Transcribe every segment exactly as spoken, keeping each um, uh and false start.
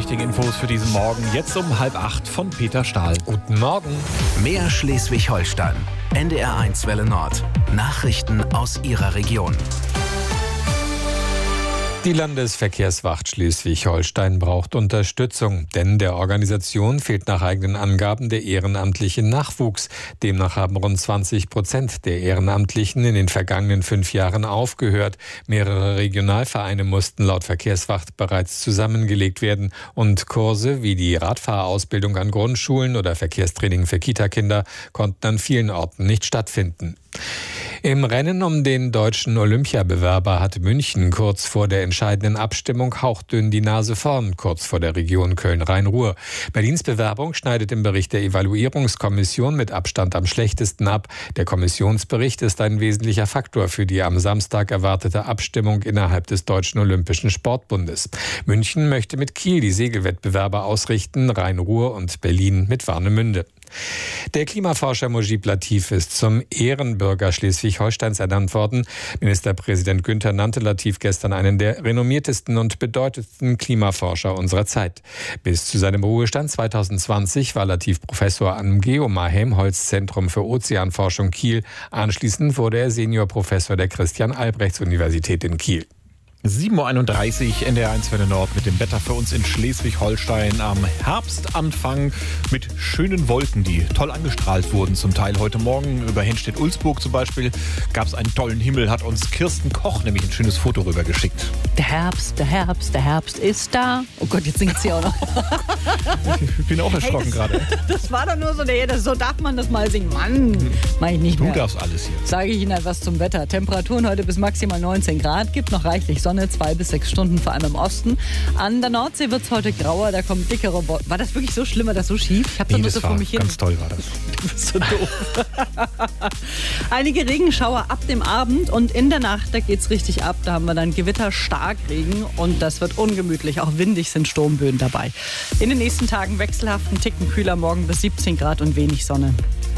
wichtigen Infos für diesen Morgen. Jetzt um halb acht von Peter Stahl. Guten Morgen. Mehr Schleswig-Holstein. N D R eins Welle Nord. Nachrichten aus Ihrer Region. Die Landesverkehrswacht Schleswig-Holstein braucht Unterstützung, denn der Organisation fehlt nach eigenen Angaben der ehrenamtliche Nachwuchs. Demnach haben rund zwanzig Prozent der Ehrenamtlichen in den vergangenen fünf Jahren aufgehört. Mehrere Regionalvereine mussten laut Verkehrswacht bereits zusammengelegt werden und Kurse wie die Radfahrausbildung an Grundschulen oder Verkehrstraining für Kitakinder konnten an vielen Orten nicht stattfinden. Im Rennen um den deutschen Olympiabewerber hat München kurz vor der entscheidenden Abstimmung hauchdünn die Nase vorn, kurz vor der Region Köln-Rhein-Ruhr. Berlins Bewerbung schneidet im Bericht der Evaluierungskommission mit Abstand am schlechtesten ab. Der Kommissionsbericht ist ein wesentlicher Faktor für die am Samstag erwartete Abstimmung innerhalb des Deutschen Olympischen Sportbundes. München möchte mit Kiel die Segelwettbewerbe ausrichten, Rhein-Ruhr und Berlin mit Warnemünde. Der Klimaforscher Mujib Latif ist zum Ehrenbürger Schleswig-Holsteins ernannt worden. Ministerpräsident Günther nannte Latif gestern einen der renommiertesten und bedeutendsten Klimaforscher unserer Zeit. Bis zu seinem Ruhestand zweitausendzwanzig war Latif Professor am Geomar-Helmholtz-Zentrum für Ozeanforschung Kiel. Anschließend wurde er Seniorprofessor der Christian-Albrechts-Universität in Kiel. sieben Uhr einunddreißig, N D R eins Welle Nord mit dem Wetter für uns in Schleswig-Holstein am Herbstanfang mit schönen Wolken, die toll angestrahlt wurden. Zum Teil heute Morgen über Henstedt-Ulzburg zum Beispiel gab es einen tollen Himmel, hat uns Kirsten Koch nämlich ein schönes Foto rübergeschickt. Der Herbst, der Herbst, der Herbst ist da. Oh Gott, jetzt singt sie auch noch. Ich bin auch erschrocken hey, gerade. Das war doch nur so, der, das, so darf man das mal singen. Mann, mach ich nicht du mehr. Du darfst alles hier. Sage ich Ihnen etwas zum Wetter. Temperaturen heute bis maximal neunzehn Grad, gibt noch reichlich Sonne. Sonne, zwei bis sechs Stunden, vor allem im Osten. An der Nordsee wird es heute grauer, da kommen dickere Wolken. War das wirklich so schlimm, war das so schief? Ich habe nee, das so vor mich hin. Ganz toll war das. Du bist so doof. Einige Regenschauer ab dem Abend und in der Nacht, da geht es richtig ab. Da haben wir dann Gewitter, Starkregen und das wird ungemütlich. Auch windig sind Sturmböen dabei. In den nächsten Tagen wechselhaft ein Ticken kühler, morgen bis siebzehn Grad und wenig Sonne.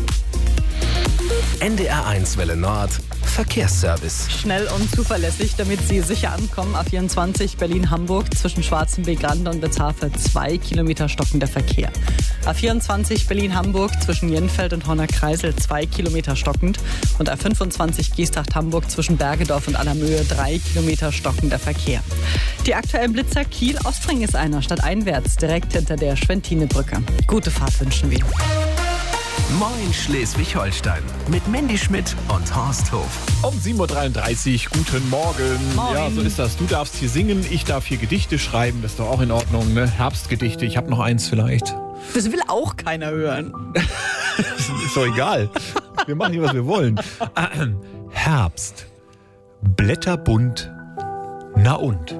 N D R eins Welle Nord Verkehrsservice. Schnell und zuverlässig, damit Sie sicher ankommen. A vierundzwanzig Berlin-Hamburg zwischen Schwarzenbeek-Rande und Bezhafe zwei Kilometer stockender Verkehr. A vierundzwanzig Berlin-Hamburg zwischen Jenfeld und Horner-Kreisel zwei Kilometer stockend. Und A fünfundzwanzig Giestacht-Hamburg zwischen Bergedorf und Allermöhe drei Kilometer stockender Verkehr. Die aktuellen Blitzer Kiel-Ostring ist einer, stadteinwärts, direkt hinter der Schwentinebrücke. Gute Fahrt wünschen wir. Moin Schleswig-Holstein mit Mandy Schmidt und Horst Hof. Um sieben Uhr dreiunddreißig, guten Morgen. Moin. Ja, so ist das. Du darfst hier singen, ich darf hier Gedichte schreiben. Das ist doch auch in Ordnung, ne? Herbstgedichte, ich habe noch eins vielleicht. Das will auch keiner hören. Ist doch egal. Wir machen hier, was wir wollen. Herbst. Blätterbunt. Na und?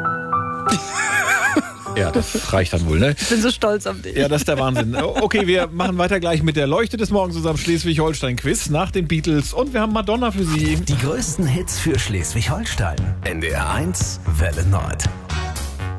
Ja, das reicht dann wohl, ne? Ich bin so stolz auf dich. Ja, das ist der Wahnsinn. Okay, wir machen weiter gleich mit der Leuchte des Morgens zusammen Schleswig-Holstein-Quiz nach den Beatles und wir haben Madonna für Sie. Die größten Hits für Schleswig-Holstein. N D R eins Welle Nord.